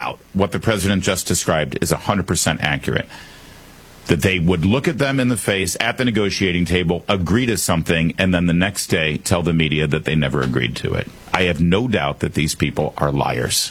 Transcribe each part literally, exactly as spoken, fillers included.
doubt what the president just described is one hundred percent accurate. That they would look at them in the face at the negotiating table, agree to something, and then the next day tell the media that they never agreed to it. I have no doubt that these people are liars,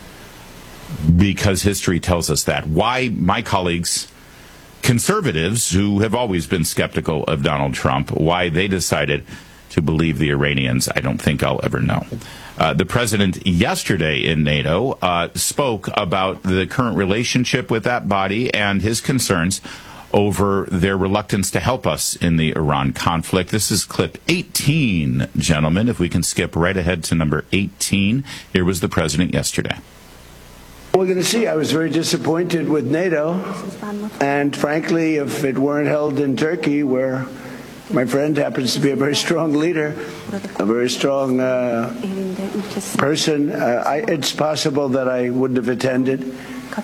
because history tells us that. Why my colleagues, conservatives, who have always been skeptical of Donald Trump, why they decided to believe the Iranians, I don't think I'll ever know. Uh, the president yesterday in NATO uh, spoke about the current relationship with that body and his concerns over their reluctance to help us in the Iran conflict. This is clip eighteen, gentlemen. If we can skip right ahead to number eighteen. Here was the president yesterday. We're going to see. I was very disappointed with NATO. And frankly, if it weren't held in Turkey, where my friend happens to be a very strong leader, a very strong uh, person, uh, I, it's possible that I wouldn't have attended.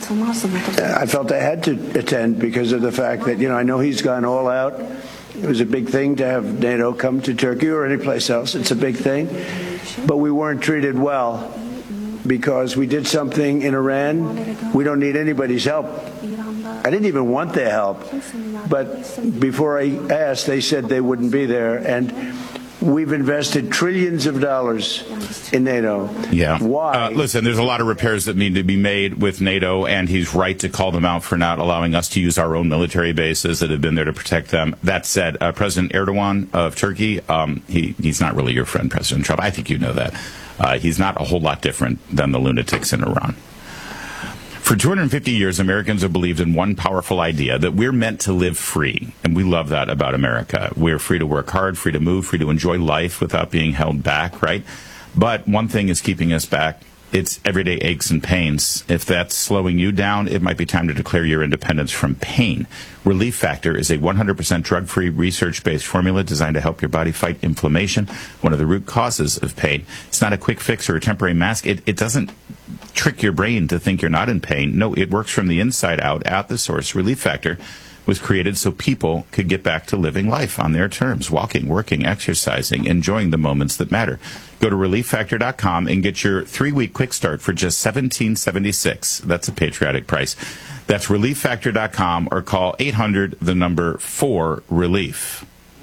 I felt I had to attend because of the fact that, you know, I know he's gone all out. It was a big thing to have NATO come to Turkey or any place else. It's a big thing. But we weren't treated well because we did something in Iran. We don't need anybody's help. I didn't even want their help. But before I asked, they said they wouldn't be there. And we've invested trillions of dollars in NATO. Yeah. Why? Uh, listen, there's a lot of repairs that need to be made with NATO, and he's right to call them out for not allowing us to use our own military bases that have been there to protect them. That said, uh, President Erdogan of Turkey, um, he, he's not really your friend, President Trump. I think you know that. Uh, he's not a whole lot different than the lunatics in Iran. For two hundred fifty years, Americans have believed in one powerful idea, that we're meant to live free. And we love that about America. We're free to work hard, free to move, free to enjoy life without being held back, right? But one thing is keeping us back. It's everyday aches and pains. If that's slowing you down, it might be time to declare your independence from pain. Relief Factor is a one hundred percent drug-free, research-based formula designed to help your body fight inflammation, one of the root causes of pain. It's not a quick fix or a temporary mask. It, it doesn't trick your brain to think you're not in pain. No, it works from the inside out at the source. Relief Factor was created so people could get back to living life on their terms, walking, working, exercising, enjoying the moments that matter. Go to relief factor dot com and get your three-week quick start for just seventeen seventy-six. That's a patriotic price. That's relief factor dot com or call eight hundred, the number four, relief.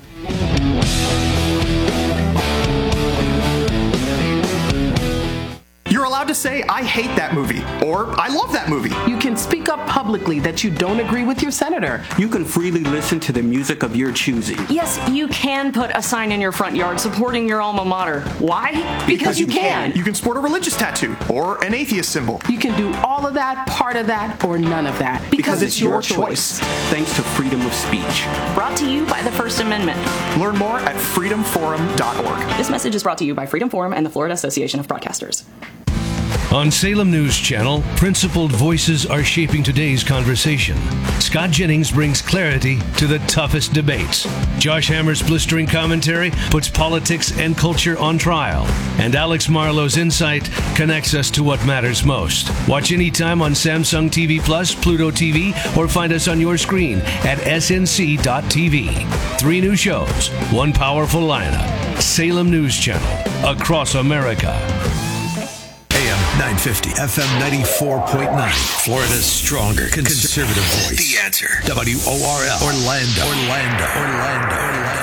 You're allowed to say, I hate that movie, or I love that movie. You can speak up publicly that you don't agree with your senator. You can freely listen to the music of your choosing. Yes, you can put a sign in your front yard supporting your alma mater. Why? Because, because you, you can. can. You can sport a religious tattoo, or an atheist symbol. You can do all of that, part of that, or none of that. Because, because it's, it's your, your choice. choice. Thanks to freedom of speech. Brought to you by the First Amendment. Learn more at freedom forum dot org. This message is brought to you by Freedom Forum and the Florida Association of Broadcasters. On Salem News Channel, principled voices are shaping today's conversation. Scott Jennings brings clarity to the toughest debates. Josh Hammer's blistering commentary puts politics and culture on trial. And Alex Marlowe's insight connects us to what matters most. Watch anytime on Samsung T V Plus, Pluto T V, or find us on your screen at S N C dot T V. Three new shows, one powerful lineup. Salem News Channel, across America. nine fifty, F M ninety-four point nine, Florida's stronger conservative voice. The Answer. W O R L. Orlando. Orlando. Orlando.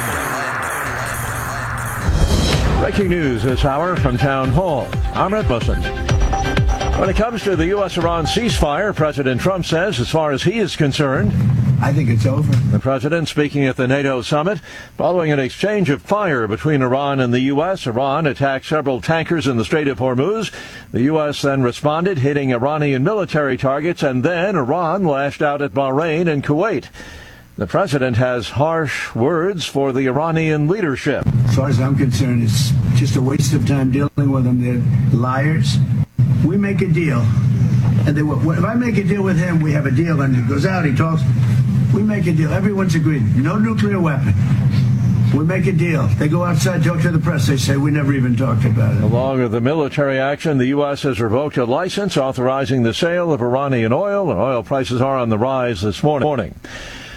Orlando. Breaking news this hour from Town Hall. I'm Ed Bussin. When it comes to the U S Iran ceasefire, President Trump says, as far as he is concerned, I think it's over. The president speaking at the NATO summit following an exchange of fire between Iran and the U S. Iran attacked several tankers in the Strait of Hormuz. The U S then responded, hitting Iranian military targets, and then Iran lashed out at Bahrain and Kuwait. The president has harsh words for the Iranian leadership. As far as I'm concerned, it's just a waste of time dealing with them. They're liars. We make a deal. And they, if I make a deal with him, we have a deal, and he goes out, he talks. We make a deal. Everyone's agreed. No nuclear weapon. We make a deal. They go outside, talk to the press. They say, we never even talked about it. Along with the military action, the U S has revoked a license authorizing the sale of Iranian oil, and oil prices are on the rise this morning.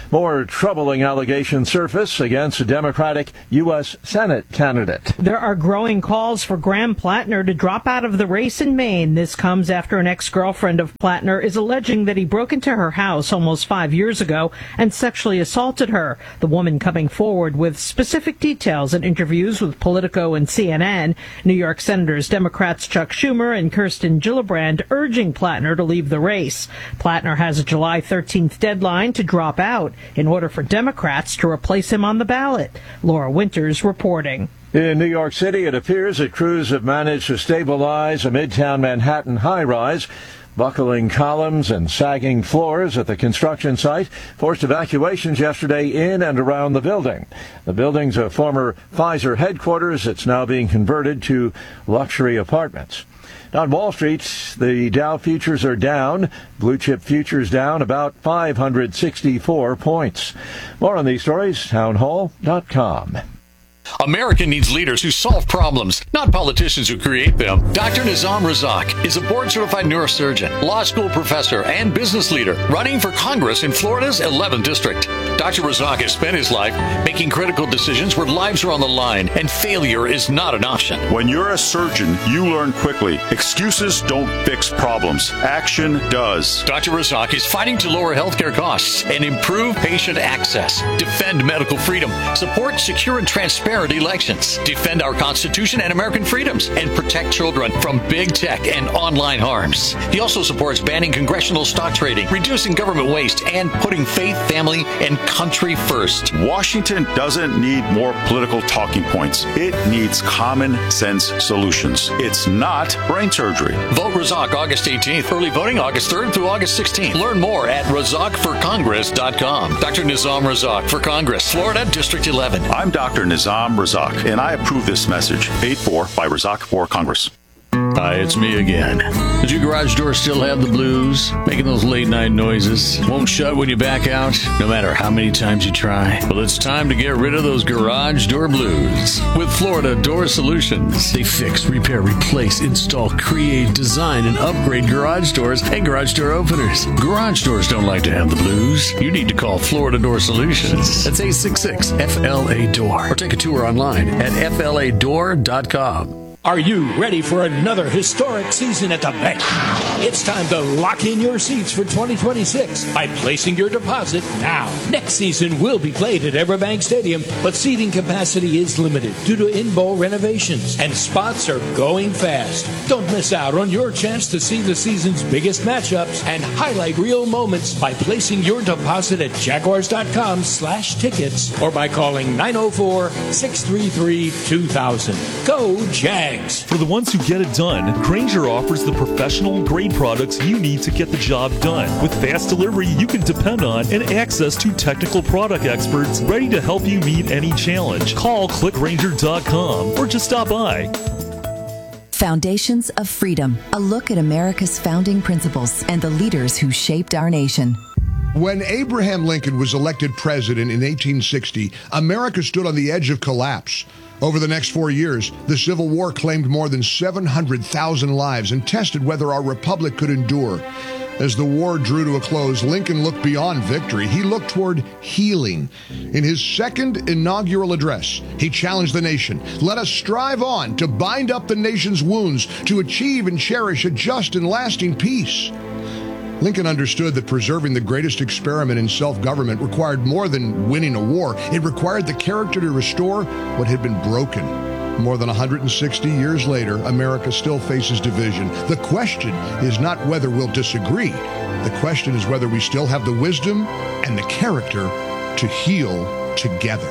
More troubling allegations surface against a Democratic U S Senate candidate. There are growing calls for Graham Plattner to drop out of the race in Maine. This comes after an ex-girlfriend of Plattner is alleging that he broke into her house almost five years ago and sexually assaulted her. The woman coming forward with specific details in interviews with Politico and C N N. New York Senators Democrats Chuck Schumer and Kirsten Gillibrand urging Plattner to leave the race. Plattner has a July thirteenth deadline to drop out in order for Democrats to replace him on the ballot. Laura Winters reporting. In New York City, it appears that crews have managed to stabilize a Midtown Manhattan high-rise. Buckling columns and sagging floors at the construction site forced evacuations yesterday in and around the building. The building's a former Pfizer headquarters. It's now being converted to luxury apartments. On Wall Street, the Dow futures are down. Blue chip futures down about five hundred sixty-four points. More on these stories, townhall dot com. America needs leaders who solve problems, not politicians who create them. Doctor Nizam Razak is a board-certified neurosurgeon, law school professor, and business leader running for Congress in Florida's eleventh District. Doctor Razak has spent his life making critical decisions where lives are on the line and failure is not an option. When you're a surgeon, you learn quickly. Excuses don't fix problems. Action does. Doctor Razak is fighting to lower healthcare costs and improve patient access, defend medical freedom, support secure and transparent elections, defend our Constitution and American freedoms, and protect children from big tech and online harms. He also supports banning congressional stock trading, reducing government waste, and putting faith, family, and country first. Washington doesn't need more political talking points. It needs common sense solutions. It's not brain surgery. Vote Razak August eighteenth. Early voting August third through August sixteenth. Learn more at razak for congress dot com. Doctor Nizam Razak for Congress, Florida, District eleven. I'm Doctor Nizam Razak, and I approve this message. Paid for by Razak for Congress. Hi, it's me again. Does your garage door still have the blues? Making those late night noises? Won't shut when you back out, no matter how many times you try? Well, it's time to get rid of those garage door blues with Florida Door Solutions. They fix, repair, replace, install, create, design, and upgrade garage doors and garage door openers. Garage doors don't like to have the blues. You need to call Florida Door Solutions. That's eight six six F L A door or take a tour online at F L A door dot com. Are you ready for another historic season at the bank? It's time to lock in your seats for twenty twenty-six by placing your deposit now. Next season will be played at Everbank Stadium, but seating capacity is limited due to in-bowl renovations, and spots are going fast. Don't miss out on your chance to see the season's biggest matchups and highlight real moments by placing your deposit at jaguars dot com slash tickets or by calling nine oh four, six three three, two thousand. Go Jags! For the ones who get it done, Grainger offers the professional grade products you need to get the job done. With fast delivery you can depend on and access to technical product experts ready to help you meet any challenge. Call click grainger dot com or just stop by. Foundations of Freedom, a look at America's founding principles and the leaders who shaped our nation. When Abraham Lincoln was elected president in eighteen sixty, America stood on the edge of collapse. Over the next four years, the Civil War claimed more than seven hundred thousand lives and tested whether our republic could endure. As the war drew to a close, Lincoln looked beyond victory. He looked toward healing. In his second inaugural address, he challenged the nation. Let us strive on to bind up the nation's wounds, to achieve and cherish a just and lasting peace. Lincoln understood that preserving the greatest experiment in self-government required more than winning a war. It required the character to restore what had been broken. More than one hundred sixty years later, America still faces division. The question is not whether we'll disagree. The question is whether we still have the wisdom and the character to heal together.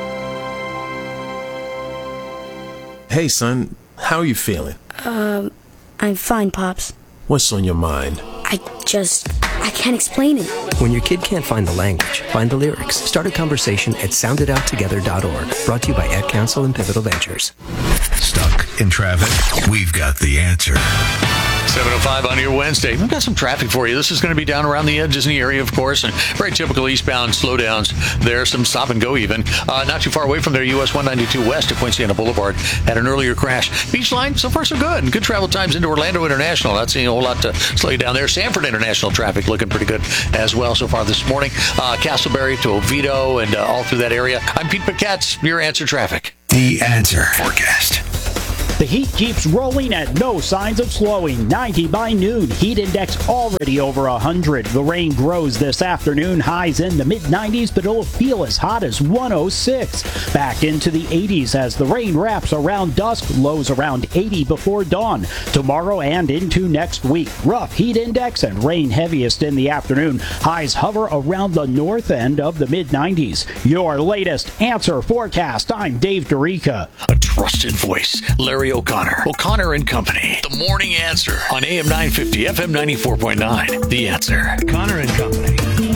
Hey, son, how are you feeling? Um, I'm fine, Pops. What's on your mind? I just, I can't explain it. When your kid can't find the language, find the lyrics. Start a conversation at sound it out together dot org. Brought to you by Ad Council and Pivotal Ventures. Stuck in traffic? We've got the answer. seven oh five on your Wednesday. We've got some traffic for you. This is going to be down around the uh, Disney area, of course, and very typical eastbound slowdowns there. Some stop and go even. Uh, not too far away from there, U S one ninety-two west of Poinciana Boulevard had an earlier crash. Beach line, so far so good. Good travel times into Orlando International. Not seeing a whole lot to slow you down there. Sanford International traffic looking pretty good as well so far this morning. Uh, Castleberry to Oviedo and uh, all through that area. I'm Pete Paquette, your Answer Traffic. The Answer Forecast. The heat keeps rolling and no signs of slowing. ninety by noon. Heat index already over one hundred. The rain grows this afternoon. Highs in the mid nineties, but it'll feel as hot as one oh six. Back into the eighties as the rain wraps around dusk. Lows around eighty before dawn. Tomorrow and into next week. Rough heat index and rain heaviest in the afternoon. Highs hover around the north end of the mid nineties. Your latest Answer Forecast. I'm Dave Dorica. A trusted voice, Larry O'Connor. O'Connor and Company. The Morning Answer on A M nine fifty, F M ninety-four point nine. The Answer. O'Connor and Company.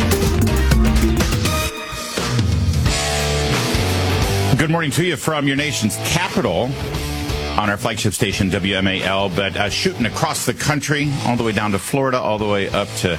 Good morning to you from your nation's capital on our flagship station, W M A L, but uh, shooting across the country, all the way down to Florida, all the way up to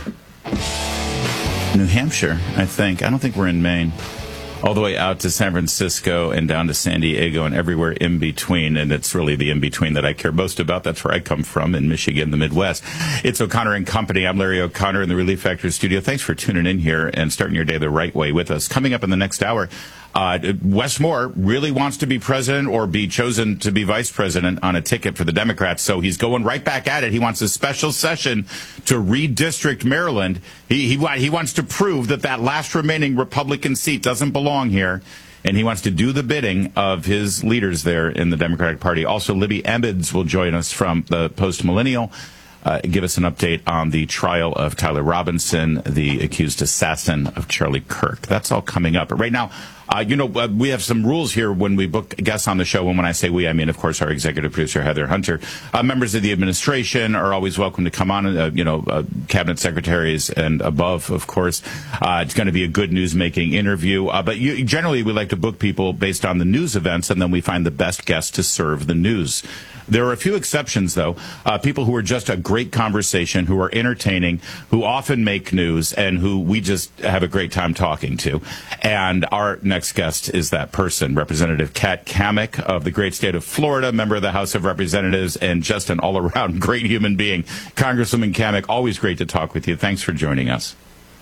New Hampshire, I think. I don't think we're in Maine. All the way out to San Francisco and down to San Diego and everywhere in between. And it's really the in-between that I care most about. That's where I come from, in Michigan, the Midwest. It's O'Connor and Company. I'm Larry O'Connor in the Relief Factor studio. Thanks for tuning in here and starting your day the right way with us. Coming up in the next hour, uh, Wes Moore really wants to be president or be chosen to be vice president on a ticket for the Democrats. So he's going right back at it. He wants a special session to redistrict Maryland. He, he, he wants to prove that that last remaining Republican seat doesn't belong here, and he wants to do the bidding of his leaders there in the Democratic Party. Also, Libby Emmons will join us from the Post Millennial, uh, give us an update on the trial of Tyler Robinson, the accused assassin of Charlie Kirk. That's all coming up. But right now, uh, you know, uh, we have some rules here when we book guests on the show. And when I say we, I mean, of course, our executive producer, Heather Hunter. Uh, members of the administration are always welcome to come on, uh, you know, uh, cabinet secretaries and above, of course. Uh, it's going to be a good news-making interview. Uh, but you, generally, we like to book people based on the news events, and then we find the best guests to serve the news. There are a few exceptions, though. Uh, people who are just a great conversation, who are entertaining, who often make news, and who we just have a great time talking to. And our next guest is that person, Representative Kat Cammack of the great state of Florida, member of the House of Representatives, and just an all-around great human being. Congresswoman Cammack, always great to talk with you. Thanks for joining us.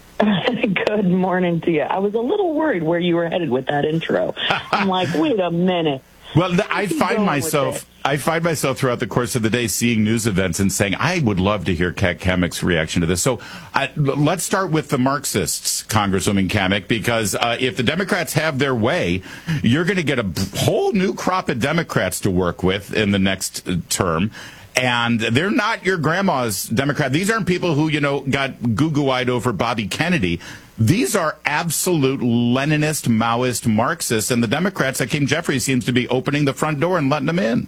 Good morning to you. I was a little worried where you were headed with that intro. I'm like, wait a minute. Well, I find myself, I find myself throughout the course of the day seeing news events and saying, I would love to hear Kat Cammack's reaction to this. So uh, let's start with the Marxists, Congresswoman Cammack, because uh, if the Democrats have their way, you're going to get a whole new crop of Democrats to work with in the next term. And they're not your grandma's Democrat. These aren't people who, you know, got goo-goo-eyed over Bobby Kennedy. These are absolute Leninist, Maoist, Marxists, and the Democrats, Hakeem Jeffries, seems to be opening the front door and letting them in.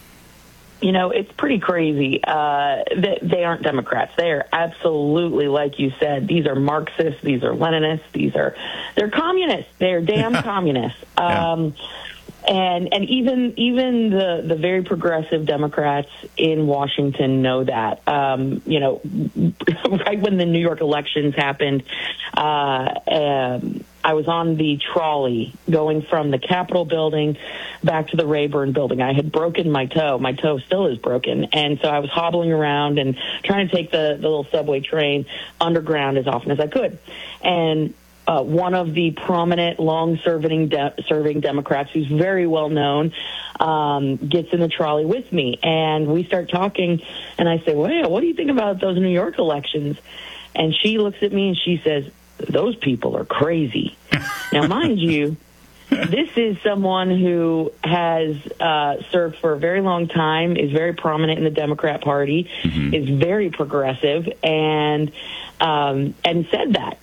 You know, it's pretty crazy. Uh, they, they aren't Democrats. They are absolutely, like you said, these are Marxists, these are Leninists, these are, they're communists. They're damn communists. Um, yeah. And and even even the, the very progressive Democrats in Washington know that. Um, you know, right when the New York elections happened, uh, um, I was on the trolley going from the Capitol building back to the Rayburn building. I had broken my toe. My toe still is broken. And so I was hobbling around and trying to take the, the little subway train underground as often as I could. And Uh, one of the prominent, long-serving de- serving Democrats, who's very well known, um, gets in the trolley with me, and we start talking. And I say, "Well, what do you think about those New York elections?" And she looks at me and she says, "Those people are crazy." Now, mind you, this is someone who has uh, served for a very long time, is very prominent in the Democrat Party, mm-hmm. is very progressive, and um, and said that.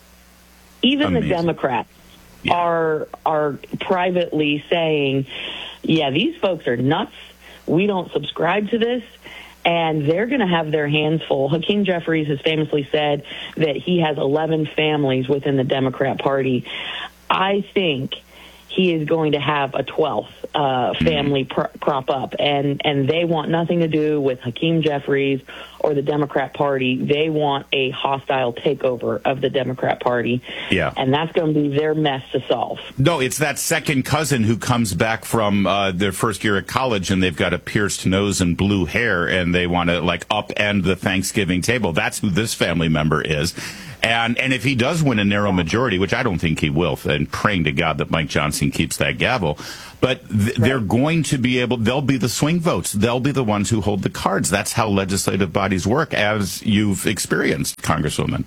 Even Amazing. The Democrats yeah. are are privately saying, yeah, these folks are nuts. We don't subscribe to this. And they're going to have their hands full. Hakeem Jeffries has famously said that he has eleven families within the Democrat Party. I think he is going to have a twelfth uh, family pr- crop up, and and they want nothing to do with Hakeem Jeffries or the Democrat Party. They want a hostile takeover of the Democrat Party, yeah, and that's going to be their mess to solve. No, it's that second cousin who comes back from uh, their first year at college, and they've got a pierced nose and blue hair, and they want to like upend the Thanksgiving table. That's who this family member is. And and if he does win a narrow majority, which I don't think he will, and praying to God that Mike Johnson keeps that gavel, but th- they're going to be able, they'll be the swing votes. They'll be the ones who hold the cards. That's how legislative bodies work, as you've experienced, Congresswoman.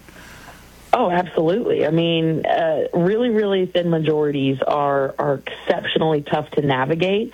Oh, absolutely. I mean, uh, really, really thin majorities are, are exceptionally tough to navigate.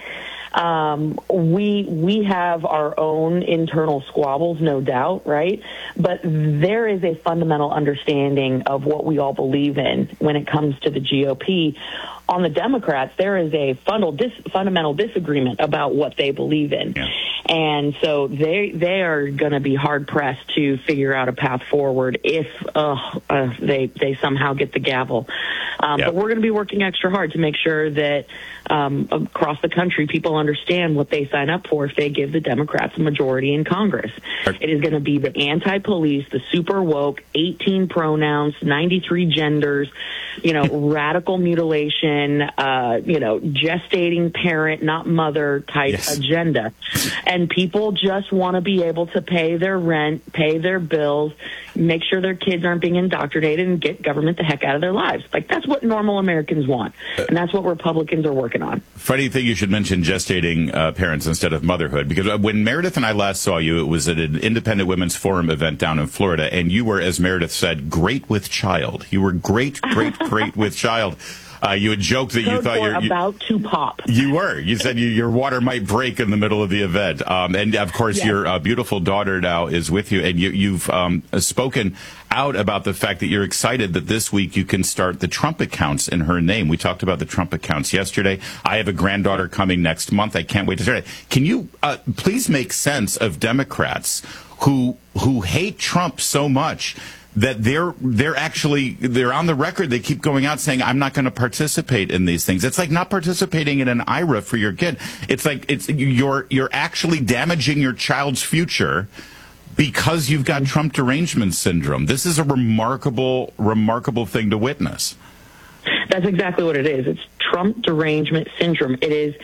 Um, we we have our own internal squabbles, no doubt, right? But there is a fundamental understanding of what we all believe in when it comes to the G O P. On the Democrats, there is a fundal dis- fundamental disagreement about what they believe in. Yeah. And so they they are going to be hard-pressed to figure out a path forward if uh, uh, they, they somehow get the gavel. Um, yeah. But we're going to be working extra hard to make sure that um, across the country people understand what they sign up for if they give the Democrats a majority in Congress. It is going to be the anti-police, the super woke, eighteen pronouns, ninety-three genders, you know, radical mutilation, Uh, you know, gestating parent, not mother type yes. agenda. And people just want to be able to pay their rent, pay their bills, make sure their kids aren't being indoctrinated, and get government the heck out of their lives. Like, that's what normal Americans want. And that's what Republicans are working on. Funny thing you should mention gestating uh, parents instead of motherhood, because when Meredith and I last saw you, it was at an Independent Women's Forum event down in Florida, and you were, as Meredith said, great with child. You were great, great, great with child. Uh, you had joked that you thought you were about to pop. You were. You said you, your water might break in the middle of the event. Um, and, of course, yes. your uh, beautiful daughter now is with you. And you, you've um, spoken out about the fact that you're excited that this week you can start the Trump accounts in her name. We talked about the Trump accounts yesterday. I have a granddaughter coming next month. I can't wait to start it. Can you uh, please make sense of Democrats who who hate Trump so much that they're they're actually they're on the record, they keep going out saying, I'm not going to participate in these things. It's like not participating in an I R A for your kid. It's like it's you're you're actually damaging your child's future because you've got Trump derangement syndrome. This is a remarkable, remarkable thing to witness. That's exactly what it is. It's Trump derangement syndrome. It is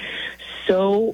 so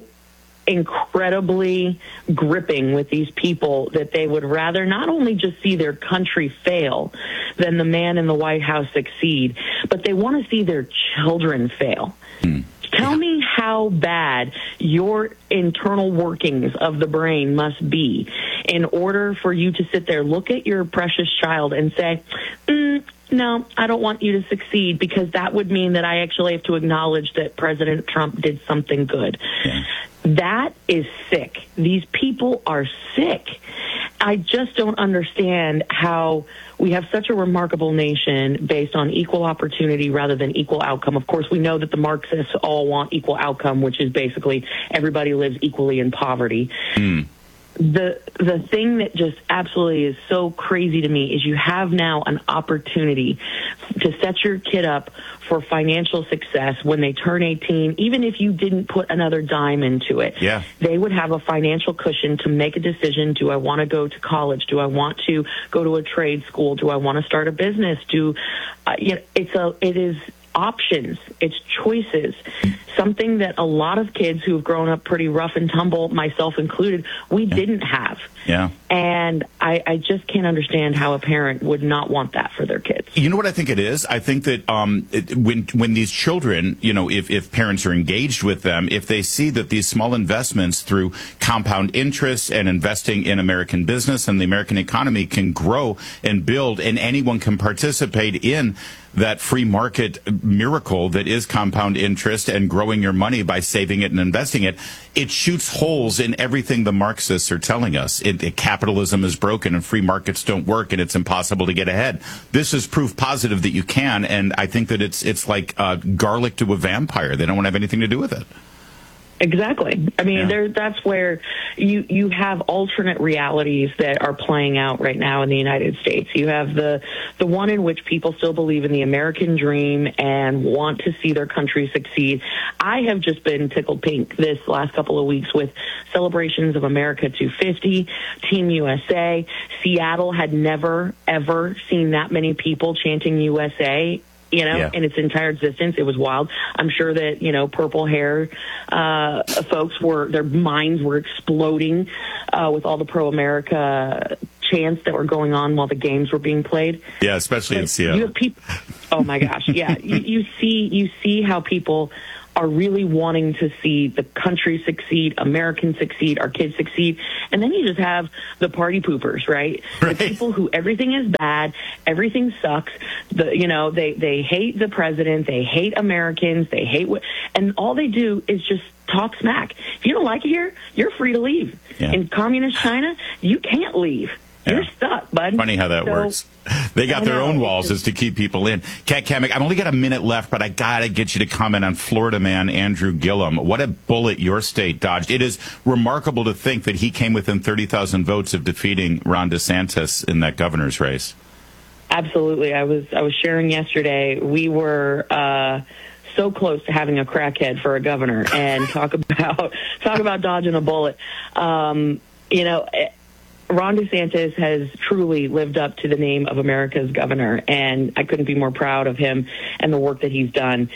incredibly gripping with these people that they would rather not only just see their country fail than the man in the White House succeed, but they want to see their children fail. Mm. Tell yeah. me how bad your internal workings of the brain must be in order for you to sit there, look at your precious child and say, mm, no, I don't want you to succeed, because that would mean that I actually have to acknowledge that President Trump did something good. Yeah. That is sick. These people are sick. I just don't understand how we have such a remarkable nation based on equal opportunity rather than equal outcome. Of course, we know that the Marxists all want equal outcome, which is basically everybody lives equally in poverty. Mm. The the thing that just absolutely is so crazy to me is you have now an opportunity to set your kid up for financial success when they turn eighteen. Even if you didn't put another dime into it, yeah. they would have a financial cushion to make a decision. Do I want to go to college? Do I want to go to a trade school? Do I want to start a business? Do uh, you know, it's a it is options. It's choices. Something that a lot of kids who have grown up pretty rough and tumble, myself included, we yeah. didn't have. Yeah. And I, I just can't understand how a parent would not want that for their kids. You know what I think it is? I think that um, it, when when these children, you know, if, if parents are engaged with them, if they see that these small investments through compound interest and investing in American business and the American economy can grow and build, and anyone can participate in that free market miracle that is compound interest and growing your money by saving it and investing it, it shoots holes in everything the Marxists are telling us. It, it, capitalism is broken and free markets don't work and it's impossible to get ahead. This is proof positive that you can, and I think that it's it's like uh, garlic to a vampire. They don't want to have anything to do with it. Exactly. I mean, Yeah. there. That's where you you have alternate realities that are playing out right now in the United States. You have the the one in which people still believe in the American dream and want to see their country succeed. I have just been tickled pink this last couple of weeks with celebrations of America two fifty, Team U S A. Seattle had never, ever seen that many people chanting U S A. You know, Yeah. in its entire existence. It was wild. I'm sure that, you know, purple hair uh, folks were, their minds were exploding uh, with all the pro-America chants that were going on while the games were being played. Yeah, especially in You Seattle. have people, oh my gosh, yeah. you, you see, you see how people are really wanting to see the country succeed, Americans succeed, our kids succeed. And then you just have the party poopers, right? Right. The people who everything is bad, everything sucks. The, you know, they, they hate the president, they hate Americans, they hate what, and all they do is just talk smack. If you don't like it here, you're free to leave. Yeah. In communist China, you can't leave. You're stuck, bud. Funny how that So- works. They got I their know, own it's walls just- as to keep people in. Kat Kamek, I've only got a minute left, but I got to get you to comment on Florida man Andrew Gillum. What a bullet your state dodged. It is remarkable to think that he came within thirty thousand votes of defeating Ron DeSantis in that governor's race. Absolutely. I was I was sharing yesterday. We were uh, so close to having a crackhead for a governor, and talk about talk about dodging a bullet. Um, you know, Ron DeSantis has truly lived up to the name of America's governor, and I couldn't be more proud of him and the work that he's done.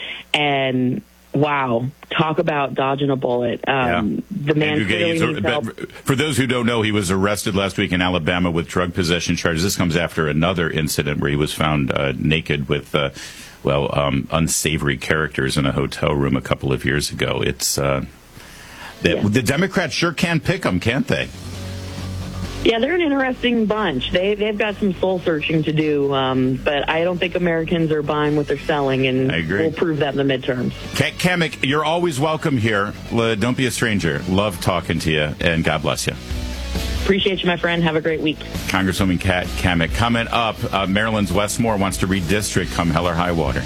And wow, talk about dodging a bullet. Um, The man Andrew Gay, clearly he's a- needs help. but for those who don't know, he was arrested last week in Alabama with drug possession charges. This comes after another incident where he was found uh, naked with, uh, well, um, unsavory characters in a hotel room a couple of years ago. It's uh, the, the Democrats sure can pick them, can't they? Yeah, they're an interesting bunch. They they've got some soul searching to do, um, but I don't think Americans are buying what they're selling, and I agree. we'll prove that in the midterms. Kat Kamek, you're always welcome here. L- Don't be a stranger. Love talking to you, and God bless you. Appreciate you, my friend. Have a great week. Congresswoman Kat Kamek. Coming up, uh, Maryland's Westmore wants to redistrict come hell or high water.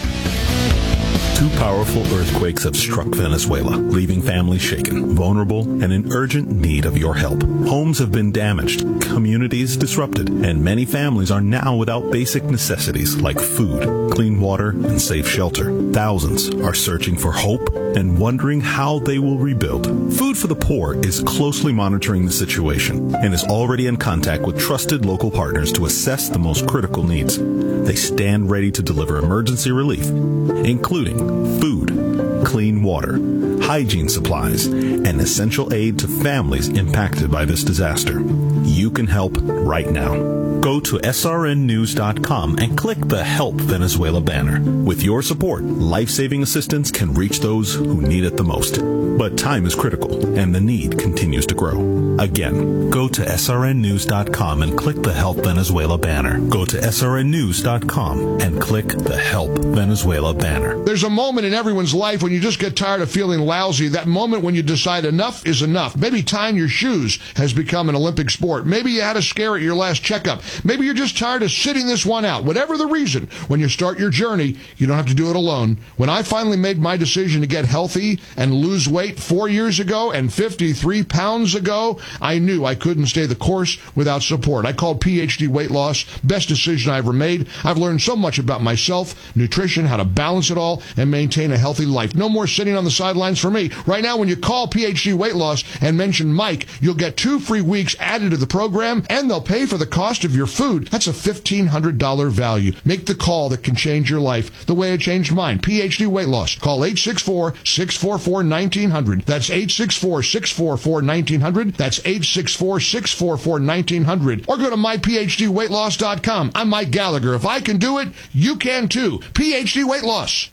Two powerful earthquakes have struck Venezuela, leaving families shaken, vulnerable, and in urgent need of your help. Homes have been damaged, communities disrupted, and many families are now without basic necessities like food, clean water, and safe shelter. Thousands are searching for hope and wondering how they will rebuild. Food for the Poor is closely monitoring the situation and is already in contact with trusted local partners to assess the most critical needs. They stand ready to deliver emergency relief, including food, clean water, hygiene supplies, and essential aid to families impacted by this disaster. You can help right now. Go to S R N news dot com and click the Help Venezuela banner. With your support, life-saving assistance can reach those who need it the most. But time is critical, and the need continues to grow. Again, go to S R N news dot com and click the Help Venezuela banner. Go to S R N news dot com and click the Help Venezuela banner. There's a moment in everyone's life when you just get tired of feeling lousy. That moment when you decide enough is enough. Maybe tying your shoes has become an Olympic sport. Maybe you had a scare at your last checkup. Maybe you're just tired of sitting this one out. Whatever the reason, when you start your journey, you don't have to do it alone. When I finally made my decision to get healthy and lose weight four years ago and fifty-three pounds ago, I knew I couldn't stay the course without support. I called P H D Weight Loss. Best decision I ever made. I've learned so much about myself, nutrition, how to balance it all, and maintain a healthy life. No more sitting on the sidelines for me. Right now, when you call P H D Weight Loss and mention Mike, you'll get two free weeks added to the program, and they'll pay for the cost of your food. That's a fifteen hundred dollars value. Make the call that can change your life the way it changed mine. P H D Weight Loss. Call eight six four, six four four, one nine zero zero. That's eight six four, six four four, one nine zero zero. That's eight six four, six four four, one nine zero zero. Or go to my P H D weight loss dot com. I'm Mike Gallagher. If I can do it, you can too. P H D Weight Loss.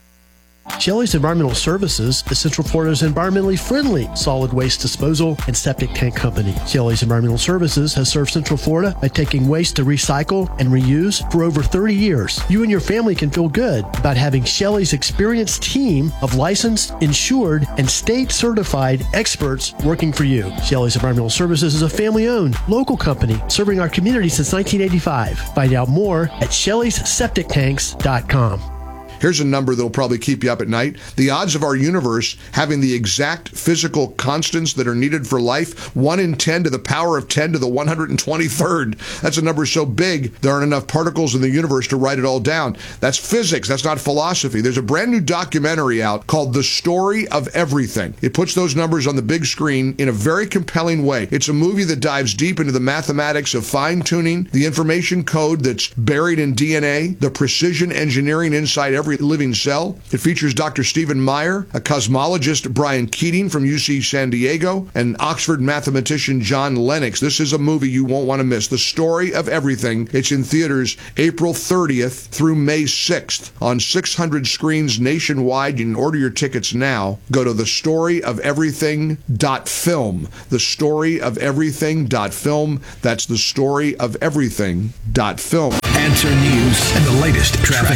Shelley's Environmental Services is Central Florida's environmentally friendly solid waste disposal and septic tank company. Shelley's Environmental Services has served Central Florida by taking waste to recycle and reuse for over thirty years. You and your family can feel good about having Shelley's experienced team of licensed, insured, and state-certified experts working for you. Shelley's Environmental Services is a family-owned, local company serving our community since nineteen eighty-five. Find out more at shelleys septic tanks dot com. Here's a number that'll probably keep you up at night. The odds of our universe having the exact physical constants that are needed for life, one in ten to the power of ten to the one hundred twenty-third. That's a number so big, there aren't enough particles in the universe to write it all down. That's physics. That's not philosophy. There's a brand new documentary out called The Story of Everything. It puts those numbers on the big screen in a very compelling way. It's a movie that dives deep into the mathematics of fine-tuning, the information code that's buried in D N A, the precision engineering inside every living cell. It features Doctor Stephen Meyer, a cosmologist Brian Keating from U C San Diego, and Oxford mathematician John Lennox. This is a movie you won't want to miss. The Story of Everything. It's in theaters April thirtieth through May sixth on six hundred screens nationwide. You can order your tickets now. Go to the story of everything dot film. the story of everything dot film. That's the story of everything dot film. Answer News and the latest traffic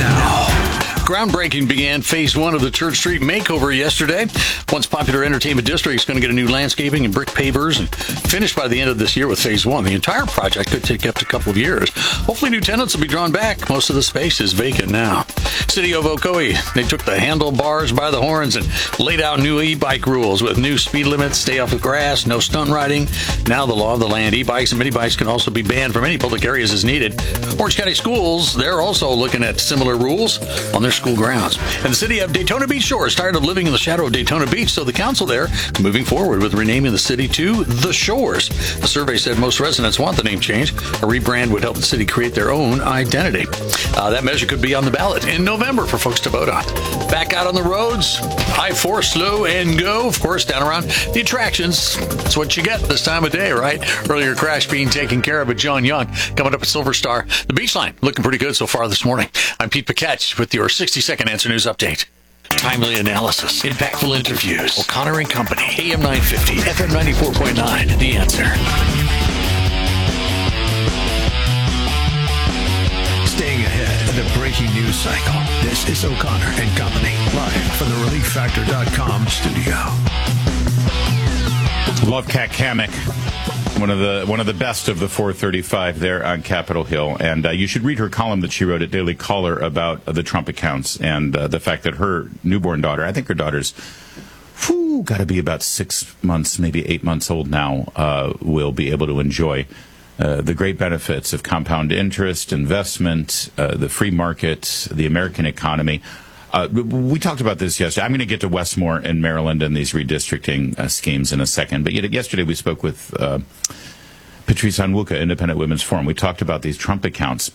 now. Groundbreaking began phase one of the Church Street makeover yesterday. Once popular entertainment district is going to get a new landscaping and brick pavers and finished by the end of this year with phase one. The entire project could take up to a couple of years. Hopefully new tenants will be drawn back. Most of the space is vacant now. City of Ocoee, they took the handlebars by the horns and laid out new e-bike rules with new speed limits, stay off the grass, no stunt riding. Now the law of the land, e-bikes and mini bikes can also be banned from any public areas as needed. Orange County Schools, they're also looking at similar rules on their school grounds. And the city of Daytona Beach Shore is tired of living in the shadow of Daytona Beach, so the council there moving forward with renaming the city to The Shores. The survey said most residents want the name change. A rebrand would help the city create their own identity. Uh, that measure could be on the ballot in November for folks to vote on. Back out on the roads, I four, slow and go. Of course, down around the attractions. That's what you get this time of day, right? Earlier crash being taken care of by John Young. Coming up at Silver Star. The beach line looking pretty good so far this morning. I'm Pete Paquette with your sixty second Answer News update. Timely analysis, impactful interviews. O'Connor and Company, A M nine fifty, F M ninety-four point nine. The Answer. Staying ahead of the breaking news cycle. This is O'Connor and Company, live from the relief factor dot com studio. Love Kat Kamek. One of the one of the best of the four thirty-five there on Capitol Hill, and uh, you should read her column that she wrote at Daily Caller about uh, the Trump accounts and uh, the fact that her newborn daughter, I think her daughter's, whew, got to be about six months, maybe eight months old now, uh, will be able to enjoy uh, the great benefits of compound interest, investment, uh, the free market, the American economy. Uh, we talked about this yesterday. I'm going to get to Westmore and Maryland and these redistricting uh, schemes in a second. But yet, yesterday we spoke with uh, Patrice Onwuka, Independent Women's Forum. We talked about these Trump accounts.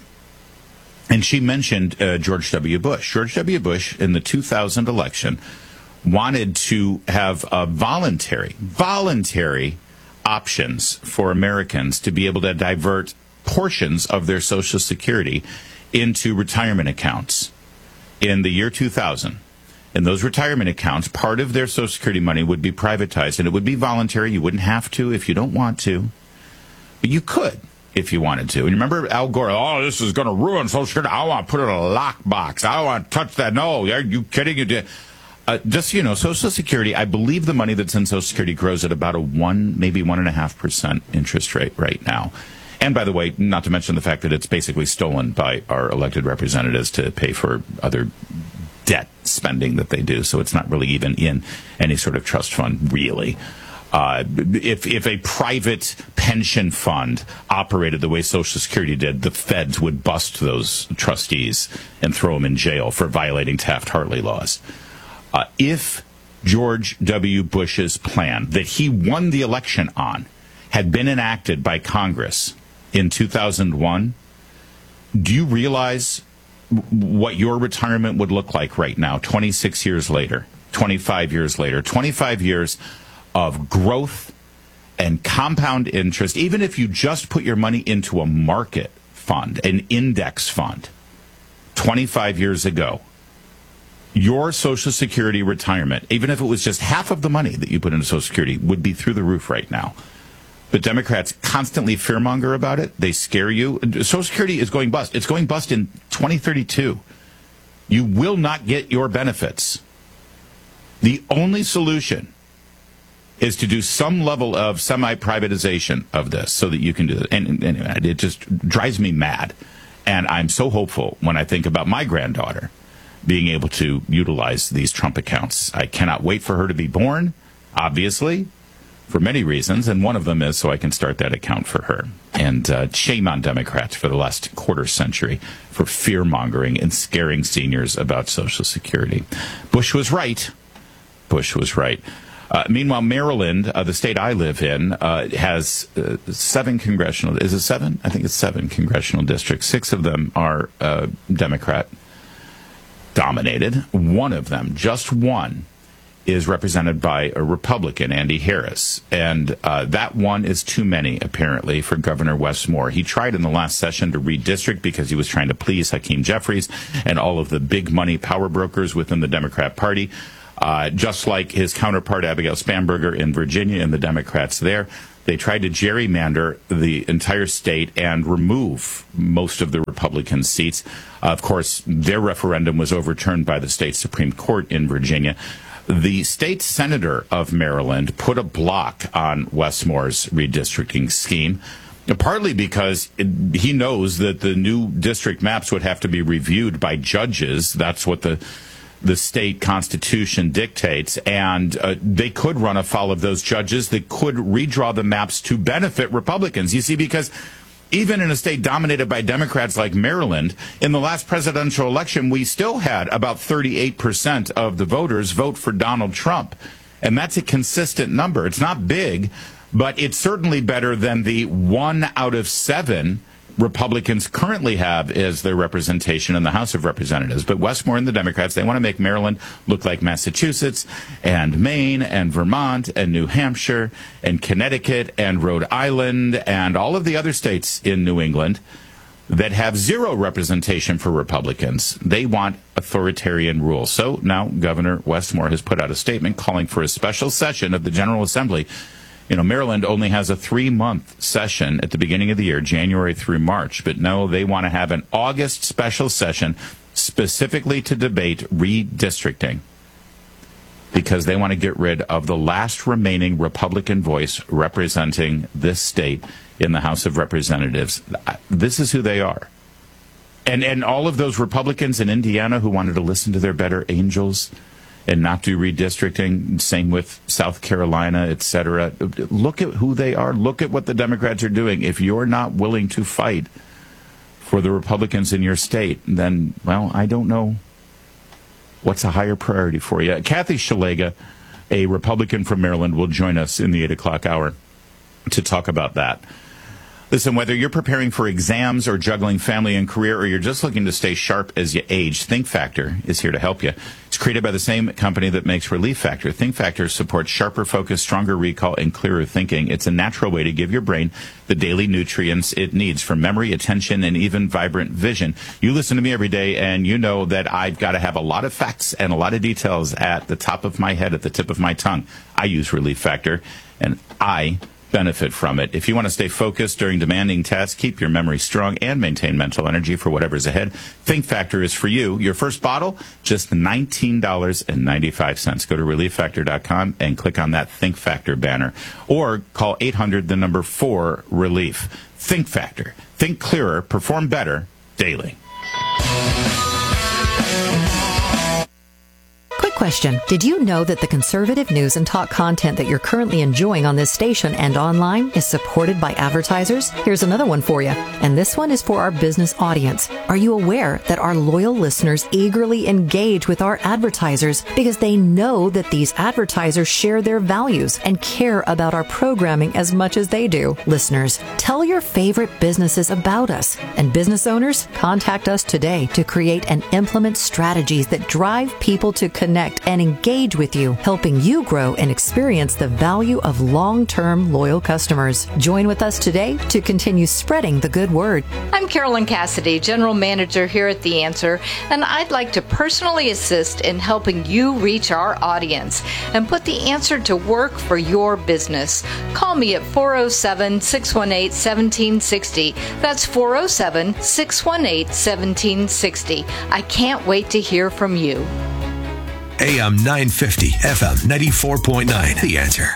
And she mentioned uh, George W. Bush. George W. Bush, in the two thousand election, wanted to have a voluntary, voluntary options for Americans to be able to divert portions of their Social Security into retirement accounts. In the year two thousand, in those retirement accounts, part of their Social Security money would be privatized, and it would be voluntary. You wouldn't have to if you don't want to, but you could if you wanted to. And remember Al Gore, oh, this is going to ruin Social Security. I want to put it in a lockbox. I don't want to touch that. No, are you kidding? You did. Uh, just, you know, Social Security, I believe the money that's in Social Security grows at about a one, maybe one and a half percent interest rate right now. And by the way, not to mention the fact that it's basically stolen by our elected representatives to pay for other debt spending that they do. So it's not really even in any sort of trust fund, really. Uh, if if a private pension fund operated the way Social Security did, the feds would bust those trustees and throw them in jail for violating Taft-Hartley laws. Uh, if George W. Bush's plan that he won the election on had been enacted by Congress in two thousand one, do you realize what your retirement would look like right now, twenty-six years later, twenty-five years later, twenty-five years of growth and compound interest, even if you just put your money into a market fund, an index fund, twenty-five years ago, your Social Security retirement, even if it was just half of the money that you put into Social Security, would be through the roof right now. But Democrats constantly fearmonger about it. They scare you. Social Security is going bust. It's going bust in twenty thirty-two. You will not get your benefits. The only solution is to do some level of semi-privatization of this so that you can do it. And, and it just drives me mad. And I'm so hopeful when I think about my granddaughter being able to utilize these Trump accounts. I cannot wait for her to be born, obviously, for many reasons, and one of them is so I can start that account for her. And uh, shame on Democrats for the last quarter century for fear-mongering and scaring seniors about Social Security. Bush was right. Bush was right. Uh, meanwhile, Maryland, uh, the state I live in, uh, has uh, seven congressional, is it seven? I think it's seven congressional districts. Six of them are uh, Democrat dominated. One of them, just one, is represented by a Republican, Andy Harris. And uh, that one is too many, apparently, for Governor Wes Moore. He tried in the last session to redistrict because he was trying to please Hakeem Jeffries and all of the big money power brokers within the Democrat Party. Uh, just like his counterpart, Abigail Spanberger in Virginia and the Democrats there. They tried to gerrymander the entire state and remove most of the Republican seats. Uh, of course, their referendum was overturned by the state Supreme Court in Virginia. The state senator of Maryland put a block on Wes Moore's redistricting scheme, partly because it, he knows that the new district maps would have to be reviewed by judges. That's what the the state constitution dictates, and uh, they could run afoul of those judges that could redraw the maps to benefit Republicans. You see, because even in a state dominated by Democrats like Maryland, in the last presidential election, we still had about thirty-eight percent of the voters vote for Donald Trump. And that's a consistent number. It's not big, but it's certainly better than the one out of seven Republicans currently have as their representation in the House of Representatives. But Wes Moore and the Democrats, they want to make Maryland look like Massachusetts and Maine and Vermont and New Hampshire and Connecticut and Rhode Island and all of the other states in New England that have zero representation for Republicans. They want authoritarian rule. So now Governor Wes Moore has put out a statement calling for a special session of the General Assembly. You know, Maryland only has a three-month session at the beginning of the year, January through March. But no, they want to have an August special session specifically to debate redistricting because they want to get rid of the last remaining Republican voice representing this state in the House of Representatives. This is who they are. And, and all of those Republicans in Indiana who wanted to listen to their better angels and not do redistricting, same with South Carolina, et cetera. Look at who they are. Look at what the Democrats are doing. If you're not willing to fight for the Republicans in your state, then, well, I don't know what's a higher priority for you. Kathy Szeliga, a Republican from Maryland, will join us in the eight o'clock hour to talk about that. Listen, whether you're preparing for exams or juggling family and career, or you're just looking to stay sharp as you age, Think Factor is here to help you. It's created by the same company that makes Relief Factor. Think Factor supports sharper focus, stronger recall, and clearer thinking. It's a natural way to give your brain the daily nutrients it needs for memory, attention, and even vibrant vision. You listen to me every day, and you know that I've got to have a lot of facts and a lot of details at the top of my head, at the tip of my tongue. I use Relief Factor, and I benefit from it. If you want to stay focused during demanding tasks, keep your memory strong, and maintain mental energy for whatever's ahead, Think Factor is for you. Your first bottle, just nineteen dollars and ninety-five cents. Go to relief factor dot com and click on that Think Factor banner. Or call eight hundred, the number four, relief. Think Factor. Think clearer, perform better, daily. Quick question. Did you know that the conservative news and talk content that you're currently enjoying on this station and online is supported by advertisers? Here's another one for you. And this one is for our business audience. Are you aware that our loyal listeners eagerly engage with our advertisers because they know that these advertisers share their values and care about our programming as much as they do? Listeners, tell your favorite businesses about us. And business owners, contact us today to create and implement strategies that drive people to connect and engage with you, helping you grow and experience the value of long-term loyal customers. Join with us today to continue spreading the good word. I'm Carolyn Cassidy, General Manager here at The Answer, and I'd like to personally assist in helping you reach our audience and put The Answer to work for your business. Call me at four oh seven, six one eight, one seven six oh. That's four oh seven, six one eight, one seven six oh. I can't wait to hear from you. A M nine fifty, F M ninety-four point nine. The Answer.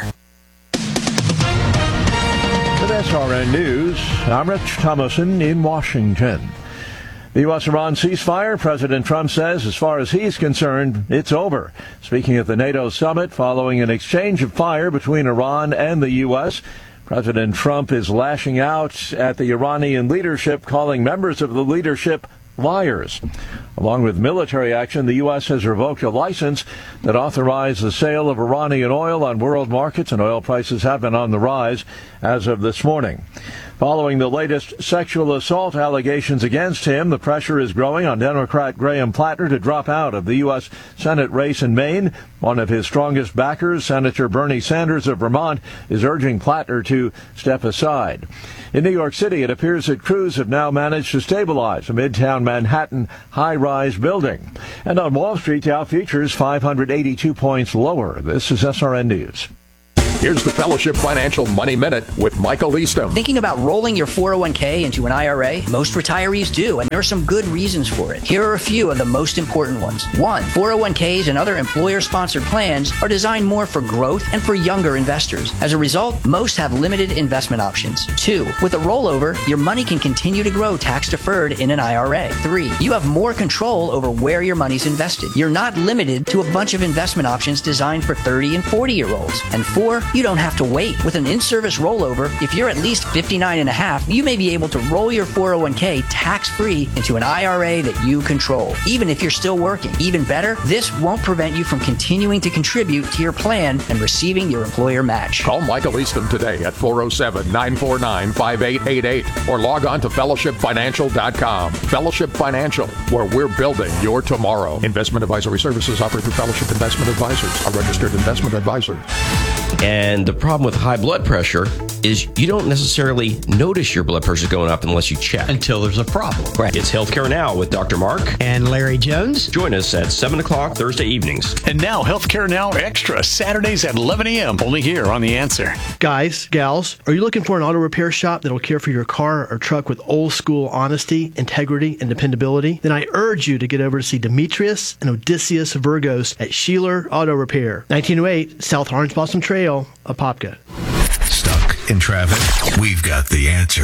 With S R N News, I'm Rich Thomason in Washington. The U S-Iran ceasefire, President Trump says, as far as he's concerned, it's over. Speaking at the NATO summit following an exchange of fire between Iran and the U S, President Trump is lashing out at the Iranian leadership, calling members of the leadership liars. Along with military action, the U S has revoked a license that authorized the sale of Iranian oil on world markets, and oil prices have been on the rise as of this morning. Following the latest sexual assault allegations against him, the pressure is growing on Democrat Graham Plattner to drop out of the U S Senate race in Maine. One of his strongest backers, Senator Bernie Sanders of Vermont, is urging Plattner to step aside. In New York City, it appears that crews have now managed to stabilize a Midtown Manhattan high-rise building. And on Wall Street, Dow futures five hundred eighty-two points lower. This is S R N News. Here's the Fellowship Financial Money Minute with Michael Eastham. Thinking about rolling your four oh one k into an I R A? Most retirees do, and there are some good reasons for it. Here are a few of the most important ones. One, four oh one k's and other employer-sponsored plans are designed more for growth and for younger investors. As a result, most have limited investment options. Two, with a rollover, your money can continue to grow tax-deferred in an I R A. Three, you have more control over where your money's invested. You're not limited to a bunch of investment options designed for thirty and forty-year-olds. And four, you don't have to wait. With an in-service rollover, if you're at least fifty-nine and a half, you may be able to roll your four oh one k tax-free into an I R A that you control, even if you're still working. Even better, this won't prevent you from continuing to contribute to your plan and receiving your employer match. Call Michael Eastham today at four oh seven, nine four nine, five eight eight eight or log on to fellowship financial dot com. Fellowship Financial, where we're building your tomorrow. Investment advisory services offered through Fellowship Investment Advisors, a registered investment advisor. And the problem with high blood pressure is you don't necessarily notice your blood pressure going up unless you check. Until there's a problem. Right. It's Healthcare Now with Doctor Mark and Larry Jones. Join us at seven o'clock Thursday evenings. And now Healthcare Now Extra, Saturdays at eleven a.m. Only here on The Answer. Guys, gals, are you looking for an auto repair shop that'll care for your car or truck with old school honesty, integrity, and dependability? Then I urge you to get over to see Demetrius and Odysseus Virgos at Sheeler Auto Repair, nineteen oh eight South Orange Blossom Trail, Apopka. Stuck in traffic? We've got the answer.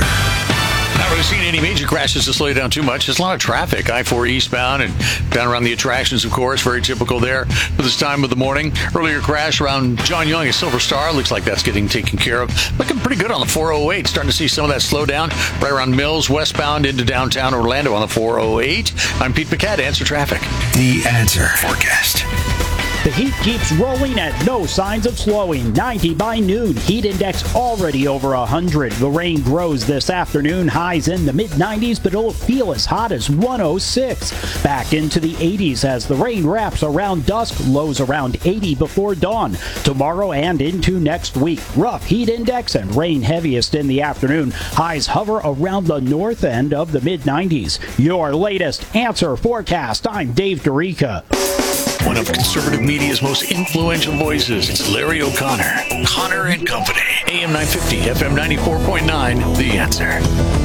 Not really seeing any major crashes to slow you down too much. There's a lot of traffic. I four eastbound and down around the attractions, of course. Very typical there for this time of the morning. Earlier crash around John Young at Silver Star. Looks like that's getting taken care of. Looking pretty good on the four oh eight. Starting to see some of that slow down right around Mills, westbound into downtown Orlando on the four oh eight. I'm Pete Paquette, Answer Traffic. The Answer Forecast. The heat keeps rolling and no signs of slowing. ninety by noon. Heat index already over one hundred. The rain grows this afternoon. Highs in the mid nineties, but it'll feel as hot as one oh six. Back into the eighties as the rain wraps around dusk. Lows around eighty before dawn. Tomorrow and into next week. Rough heat index and rain heaviest in the afternoon. Highs hover around the north end of the mid nineties. Your latest Answer Forecast. I'm Dave Dorica. One of conservative media's most influential voices. It's Larry O'Connor. Connor and Company. A M nine fifty, F M ninety-four point nine, The Answer.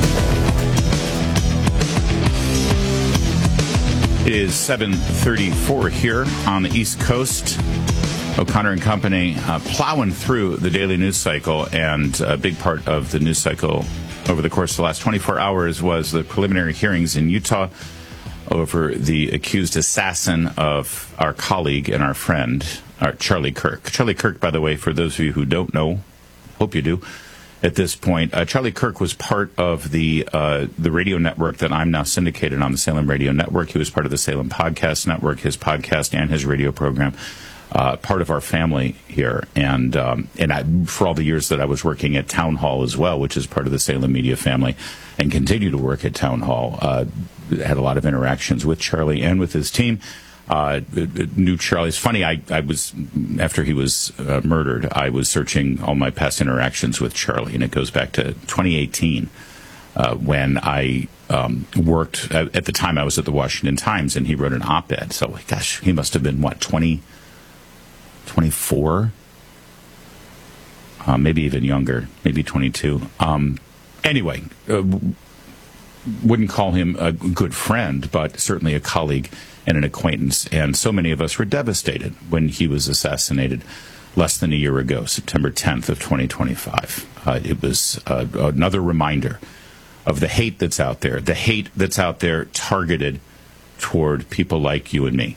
It is seven thirty-four here on the East Coast. O'Connor and Company uh, plowing through the daily news cycle, and a big part of the news cycle over the course of the last twenty-four hours was the preliminary hearings in Utah over the accused assassin of our colleague and our friend, our Charlie Kirk. Charlie Kirk, by the way, for those of you who don't know, hope you do at this point, uh, Charlie Kirk was part of the uh, the radio network that I'm now syndicated on, the Salem Radio Network. He was part of the Salem Podcast Network, his podcast and his radio program, uh, part of our family here. And um, and I, for all the years that I was working at Town Hall as well, which is part of the Salem Media family, and continue to work at Town Hall, uh, had a lot of interactions with Charlie and with his team. Uh, knew Charlie. It's funny, I, I was, after he was uh, murdered, I was searching all my past interactions with Charlie, and it goes back to twenty eighteen uh, when I um, worked, at, at the time I was at the Washington Times, and he wrote an op-ed. So, gosh, he must have been, what, twenty, twenty-four? Uh, maybe even younger, maybe twenty-two. Um, anyway, uh, wouldn't call him a good friend, but certainly a colleague and an acquaintance. And so many of us were devastated when he was assassinated less than a year ago, September tenth of twenty twenty-five. Uh, it was uh, another reminder of the hate that's out there, the hate that's out there targeted toward people like you and me.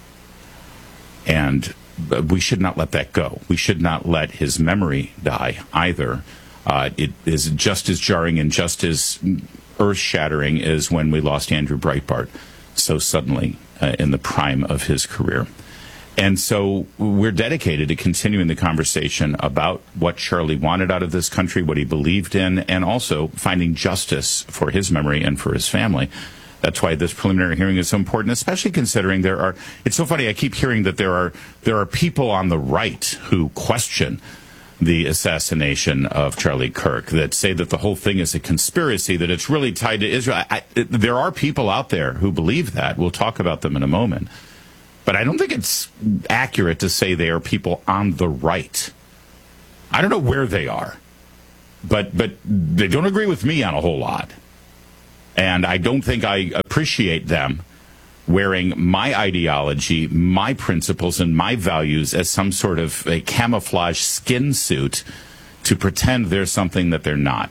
And we should not let that go. We should not let his memory die either. Uh, it is just as jarring and just as earth-shattering as when we lost Andrew Breitbart so suddenly uh, in the prime of his career. And so we're dedicated to continuing the conversation about what Charlie wanted out of this country, what he believed in, and also finding justice for his memory and for his family. That's why this preliminary hearing is so important, especially considering there are, it's so funny, I keep hearing that there are there are people on the right who question the assassination of Charlie Kirk, that say that the whole thing is a conspiracy, that it's really tied to Israel. I, I, there are people out there who believe that. We'll talk about them in a moment. But I don't think it's accurate to say they are people on the right. I don't know where they are, but but they don't agree with me on a whole lot. And I don't think I appreciate them wearing my ideology, my principles, and my values as some sort of a camouflage skin suit to pretend they're something that they're not.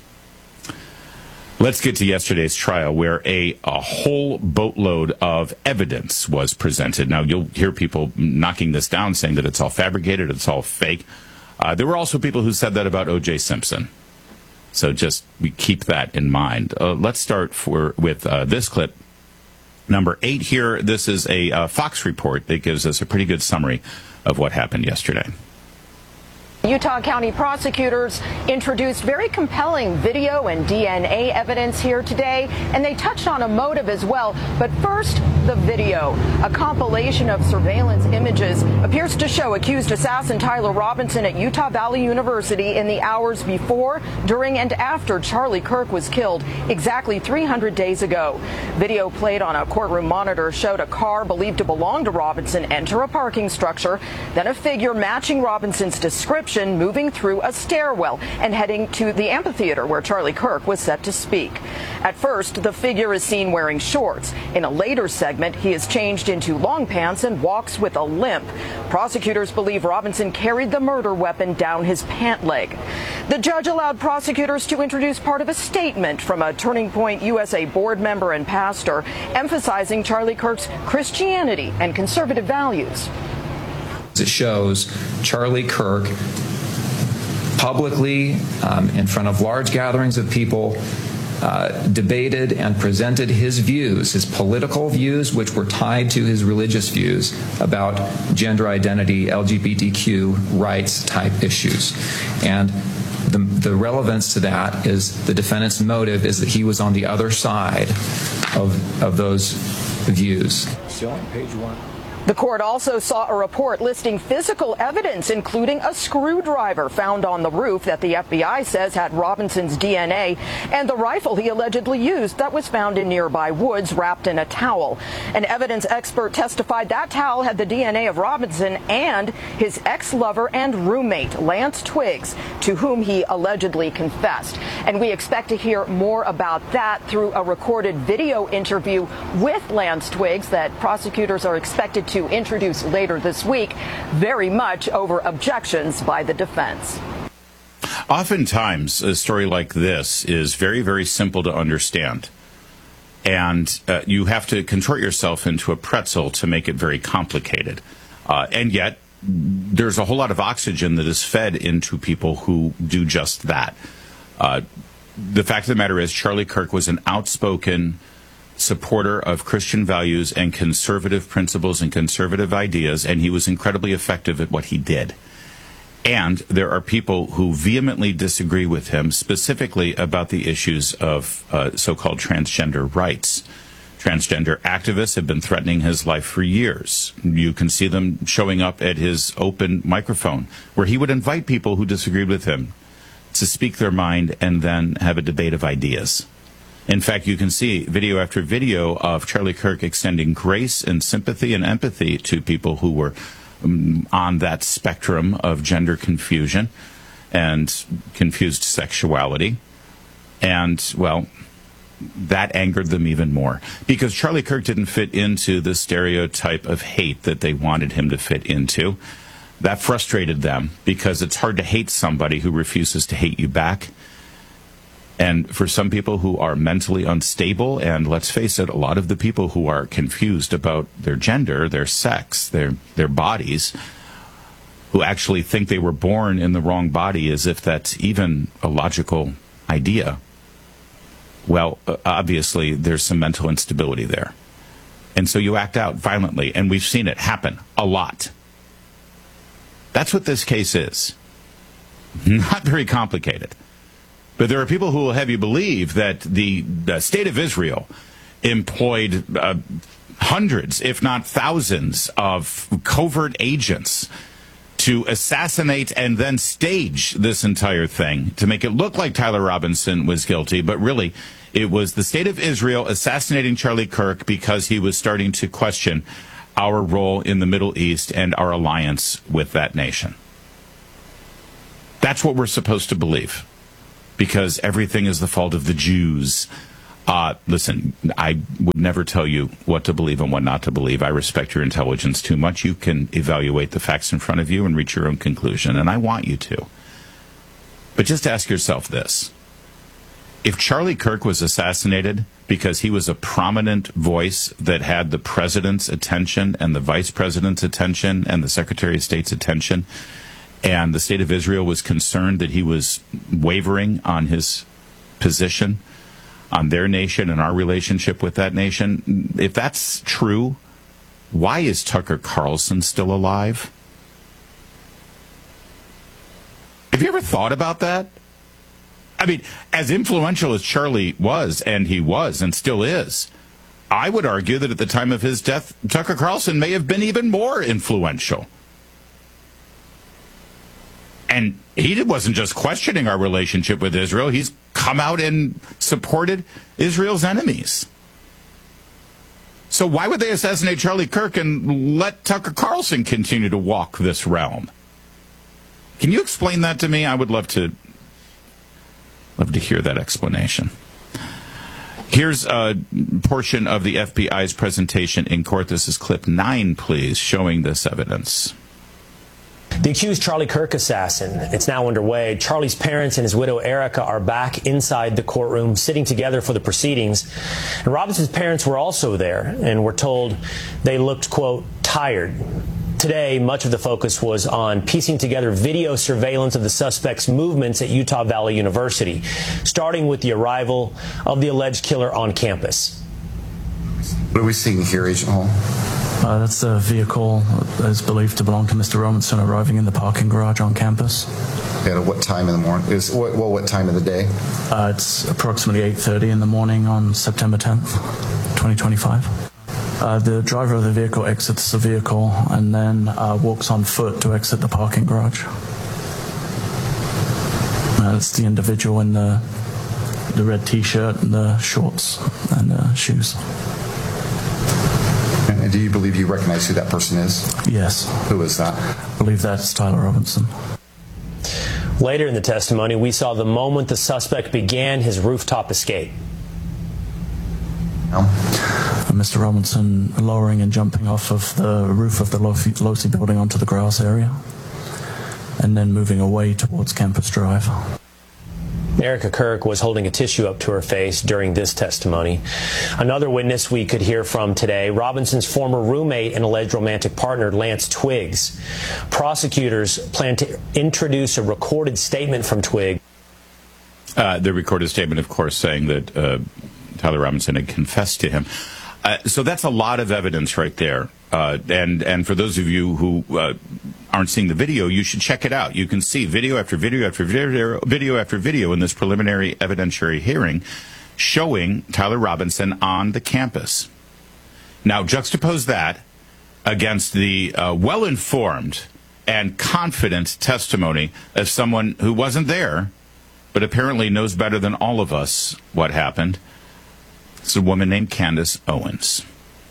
Let's get to yesterday's trial, where a, a whole boatload of evidence was presented. Now, you'll hear people knocking this down, saying that it's all fabricated, it's all fake. Uh, there were also people who said that about O J Simpson. So just we keep that in mind. Uh, let's start for, with uh, this clip. Number eight here, this is a uh, Fox report that gives us a pretty good summary of what happened yesterday. Utah County prosecutors introduced very compelling video and D N A evidence here today, and they touched on a motive as well. But first, the video. A compilation of surveillance images appears to show accused assassin Tyler Robinson at Utah Valley University in the hours before, during, and after Charlie Kirk was killed exactly three hundred days ago. Video played on a courtroom monitor showed a car believed to belong to Robinson enter a parking structure, then a figure matching Robinson's description moving through a stairwell and heading to the amphitheater where Charlie Kirk was set to speak. At first, the figure is seen wearing shorts. In a later segment, he is changed into long pants and walks with a limp. Prosecutors believe Robinson carried the murder weapon down his pant leg. The judge allowed prosecutors to introduce part of a statement from a Turning Point U S A board member and pastor, emphasizing Charlie Kirk's Christianity and conservative values. It shows Charlie Kirk publicly, um, in front of large gatherings of people, uh, debated and presented his views, his political views, which were tied to his religious views about gender identity, L G B T Q rights type issues. And the, the relevance to that is the defendant's motive is that he was on the other side of, of those views. Still on page one. The court also saw a report listing physical evidence, including a screwdriver found on the roof that the F B I says had Robinson's D N A, and the rifle he allegedly used that was found in nearby woods wrapped in a towel. An evidence expert testified that towel had the D N A of Robinson and his ex-lover and roommate, Lance Twiggs, to whom he allegedly confessed. And we expect to hear more about that through a recorded video interview with Lance Twiggs that prosecutors are expected to to introduce later this week, very much over objections by the defense. Oftentimes, a story like this is very, very simple to understand. And uh, you have to contort yourself into a pretzel to make it very complicated. Uh, and yet, there's a whole lot of oxygen that is fed into people who do just that. Uh, the fact of the matter is, Charlie Kirk was an outspoken supporter of Christian values and conservative principles and conservative ideas, and he was incredibly effective at what he did. And there are people who vehemently disagree with him, specifically about the issues of uh, so-called transgender rights. Transgender activists have been threatening his life for years. You can see them showing up at his open microphone, where he would invite people who disagreed with him to speak their mind and then have a debate of ideas. In fact, you can see video after video of Charlie Kirk extending grace and sympathy and empathy to people who were um, on that spectrum of gender confusion and confused sexuality. And, well, that angered them even more, because Charlie Kirk didn't fit into the stereotype of hate that they wanted him to fit into. That frustrated them, because it's hard to hate somebody who refuses to hate you back. And for some people who are mentally unstable, and let's face it, a lot of the people who are confused about their gender, their sex, their their bodies, who actually think they were born in the wrong body as if that's even a logical idea, well, obviously there's some mental instability there. And so you act out violently, and we've seen it happen a lot. That's what this case is. Not very complicated. But there are people who will have you believe that the, the state of Israel employed uh, hundreds, if not thousands, of covert agents to assassinate and then stage this entire thing to make it look like Tyler Robinson was guilty. But really, it was the state of Israel assassinating Charlie Kirk because he was starting to question our role in the Middle East and our alliance with that nation. That's what we're supposed to believe, because everything is the fault of the Jews. Uh, listen, I would never tell you what to believe and what not to believe. I respect your intelligence too much. You can evaluate the facts in front of you and reach your own conclusion, and I want you to. But just ask yourself this. If Charlie Kirk was assassinated because he was a prominent voice that had the president's attention and the vice president's attention and the Secretary of State's attention, and the state of Israel was concerned that he was wavering on his position on their nation and our relationship with that nation, if that's true, why is Tucker Carlson still alive? Have you ever thought about that? I mean, as influential as Charlie was, and he was and still is, I would argue that at the time of his death, Tucker Carlson may have been even more influential. And he wasn't just questioning our relationship with Israel. He's come out and supported Israel's enemies. So why would they assassinate Charlie Kirk and let Tucker Carlson continue to walk this realm? Can you explain that to me? I would love to love to hear that explanation. Here's a portion of the F B I's presentation in court. This is clip nine, please, showing this evidence. The accused Charlie Kirk assassin, it's now underway. Charlie's parents and his widow Erica are back inside the courtroom sitting together for the proceedings. And Robinson's parents were also there and were told they looked, quote, tired. Today, much of the focus was on piecing together video surveillance of the suspect's movements at Utah Valley University, starting with the arrival of the alleged killer on campus. What are we seeing here, Agent Hall? Uh, that's the vehicle that is believed to belong to Mister Robinson arriving in the parking garage on campus. Yeah, at what time in the morning? Is what, well, what time of the day? Uh, it's approximately eight thirty in the morning on September tenth, twenty twenty-five. Uh, the driver of the vehicle exits the vehicle and then uh, walks on foot to exit the parking garage. Uh, it's the individual in the the red T-shirt and the shorts and uh, shoes. And do you believe you recognize who that person is? Yes. Who is that? I believe that's Tyler Robinson. Later in the testimony, we saw the moment the suspect began his rooftop escape. Oh. Mister Robinson lowering and jumping off of the roof of the Losi building onto the grass area, and then moving away towards Campus Drive. Erica Kirk was holding a tissue up to her face during this testimony. Another witness we could hear from today, Robinson's former roommate and alleged romantic partner, Lance Twiggs. Prosecutors plan to introduce a recorded statement from Twiggs. Uh, the recorded statement, of course, saying that uh, Tyler Robinson had confessed to him. Uh, so that's a lot of evidence right there. Uh, and, and for those of you who uh, aren't seeing the video, you should check it out. You can see video after video after video, video after video in this preliminary evidentiary hearing showing Tyler Robinson on the campus. Now, juxtapose that against the uh, well-informed and confident testimony of someone who wasn't there, but apparently knows better than all of us what happened. It's a woman named Candace Owens.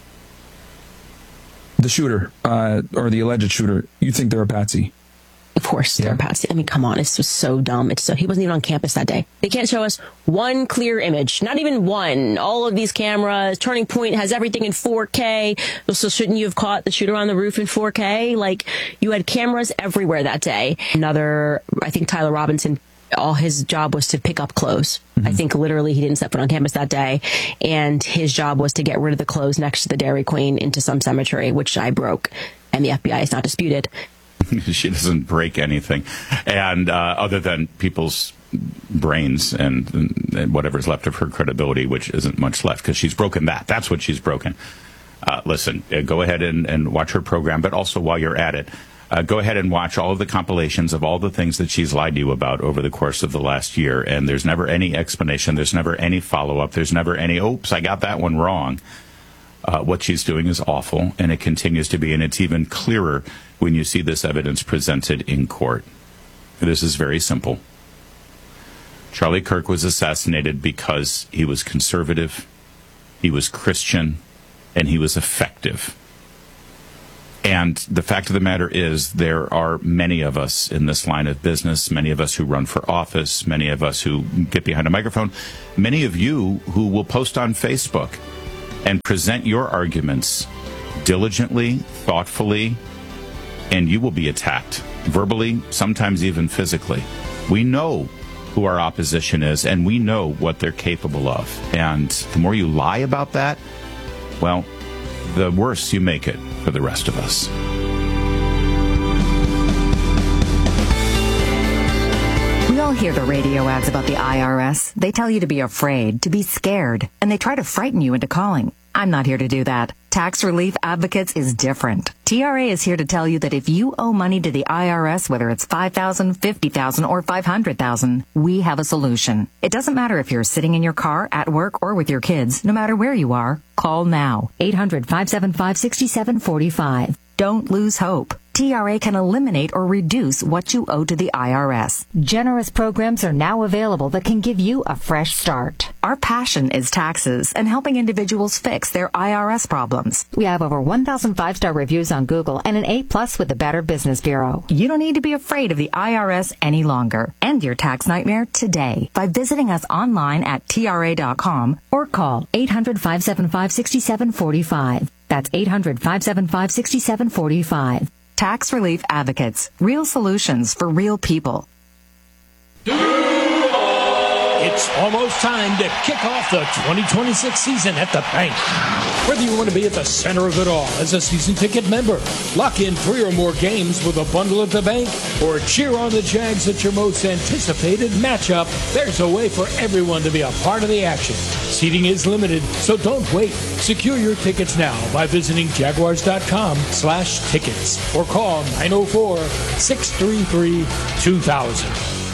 The shooter, uh, or the alleged shooter, you think they're a patsy? Of course, they're a patsy. I mean, come on, it's just so dumb. It's so he wasn't even on campus that day. They can't show us one clear image, not even one. All of these cameras, Turning Point has everything in four K. So shouldn't you have caught the shooter on the roof in four K? Like, you had cameras everywhere that day. Another, I think Tyler Robinson all his job was to pick up clothes. Mm-hmm. I think literally he didn't set foot on campus that day. And his job was to get rid of the clothes next to the Dairy Queen into some cemetery, which I broke. And the F B I is not disputed. She doesn't break anything. And uh, other than people's brains and, and whatever's left of her credibility, which isn't much left, because she's broken that. That's what she's broken. Uh, listen, uh, go ahead and, and watch her program, but also while you're at it, Uh, go ahead and watch all of the compilations of all the things that she's lied to you about over the course of the last year. And there's never any explanation. There's never any follow-up. There's never any, oops, I got that one wrong. Uh, what she's doing is awful, and it continues to be. And it's even clearer when you see this evidence presented in court. This is very simple. Charlie Kirk was assassinated because he was conservative, he was Christian, and he was effective. And the fact of the matter is there are many of us in this line of business, many of us who run for office, many of us who get behind a microphone, many of you who will post on Facebook and present your arguments diligently, thoughtfully, and you will be attacked verbally, sometimes even physically. We know who our opposition is, and we know what they're capable of. And the more you lie about that, well, the worse you make it for the rest of us. We all hear the radio ads about the I R S. They tell you to be afraid, to be scared, and they try to frighten you into calling. I'm not here to do that. Tax Relief Advocates is different. T R A is here to tell you that if you owe money to the I R S, whether it's five thousand dollars, fifty thousand dollars, or five hundred thousand dollars, we have a solution. It doesn't matter if you're sitting in your car, at work, or with your kids. No matter where you are, call now. eight hundred, five seven five, six seven four five. Don't lose hope. T R A can eliminate or reduce what you owe to the I R S. Generous programs are now available that can give you a fresh start. Our passion is taxes and helping individuals fix their I R S problems. We have over one thousand five-star reviews on Google and an A plus with the Better Business Bureau. You don't need to be afraid of the I R S any longer. End your tax nightmare today by visiting us online at T R A dot com or call eight hundred, five seven five, six seven four five. That's eight hundred, five seven five, six seven four five. Tax Relief Advocates. Real solutions for real people. It's almost time to kick off the twenty twenty-six season at the bank. Whether you want to be at the center of it all as a season ticket member, lock in three or more games with a bundle at the bank, or cheer on the Jags at your most anticipated matchup, there's a way for everyone to be a part of the action. Seating is limited, so don't wait. Secure your tickets now by visiting jaguars.com slash tickets or call nine oh four, six three three, two thousand.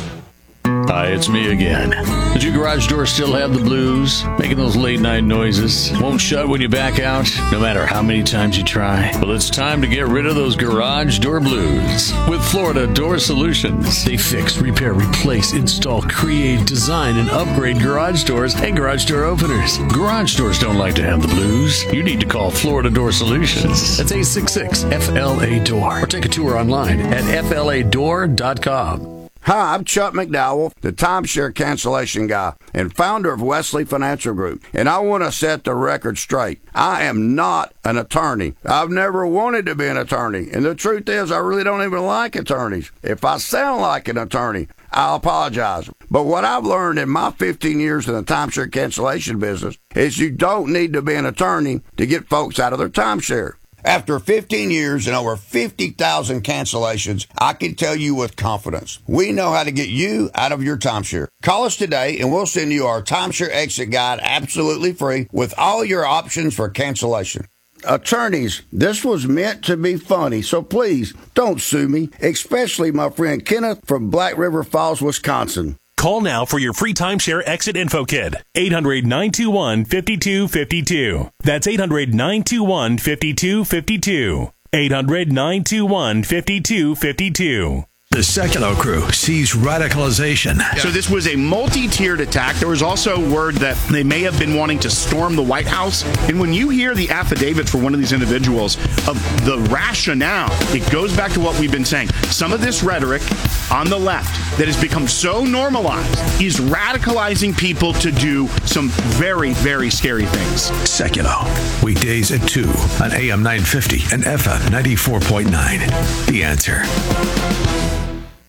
Hi, it's me again. Does your garage door still have the blues? Making those late night noises? Won't shut when you back out, no matter how many times you try? Well, it's time to get rid of those garage door blues with Florida Door Solutions. They fix, repair, replace, install, create, design, and upgrade garage doors and garage door openers. Garage doors don't like to have the blues. You need to call Florida Door Solutions. That's eight six six F L A door or take a tour online at F L A door dot com. Hi, I'm Chuck McDowell, the timeshare cancellation guy and founder of Wesley Financial Group, and I want to set the record straight. I am not an attorney. I've never wanted to be an attorney, and the truth is I really don't even like attorneys. If I sound like an attorney, I apologize. But what I've learned in my fifteen years in the timeshare cancellation business is you don't need to be an attorney to get folks out of their timeshare. After fifteen years and over fifty thousand cancellations, I can tell you with confidence, we know how to get you out of your timeshare. Call us today and we'll send you our timeshare exit guide absolutely free with all your options for cancellation. Attorneys, this was meant to be funny, so please don't sue me, especially my friend Kenneth from Black River Falls, Wisconsin. Call now for your free timeshare exit info kit. eight hundred, nine two one, five two five two. That's eight hundred, nine two one, five two five two. eight hundred, nine two one, five two five two. The Sekulow crew sees radicalization. So this was a multi-tiered attack. There was also word that they may have been wanting to storm the White House. And when you hear the affidavits for one of these individuals of the rationale, it goes back to what we've been saying. Some of this rhetoric on the left that has become so normalized is radicalizing people to do some very, very scary things. Sekulow, weekdays at two on A M nine fifty and F M ninety-four point nine. The Answer.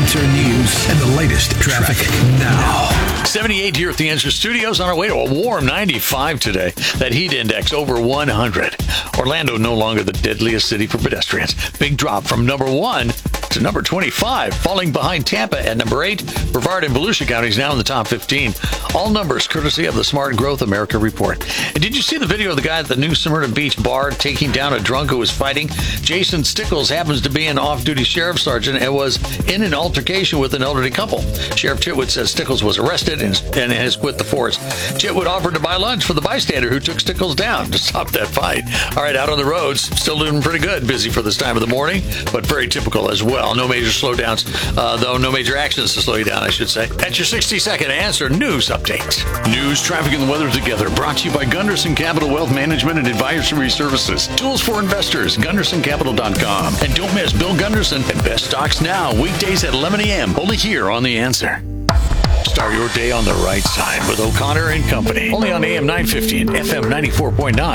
Answer News and the latest traffic now. seventy-eight here at the Answer Studios on our way to a warm ninety-five today. That heat index over one hundred. Orlando no longer the deadliest city for pedestrians. Big drop from number one to number twenty-five, falling behind Tampa at number eight. Brevard and Volusia counties now in the top fifteen. All numbers courtesy of the Smart Growth America report. And did you see the video of the guy at the New Smyrna Beach bar taking down a drunk who was fighting? Jason Stickles happens to be an off-duty sheriff sergeant and was in an altercation with an elderly couple. Sheriff Chitwood says Stickles was arrested and, and has quit the force. Chitwood offered to buy lunch for the bystander who took Stickles down to stop that fight. All right, out on the roads, still doing pretty good. Busy for this time of the morning, but very typical as well. No major slowdowns, uh, though no major accidents to slow you down, I should say. That's your sixty-second Answer News Update. News, traffic, and the weather together. Brought to you by Gunderson Capital Wealth Management and Advisory Services. Tools for investors. Gunderson Capital dot com. And don't miss Bill Gunderson and Best Stocks Now, weekdays at eleven a.m. Only here on The Answer. Start your day on the right side with O'Connor and Company. Only on A M nine fifty and F M ninety-four point nine.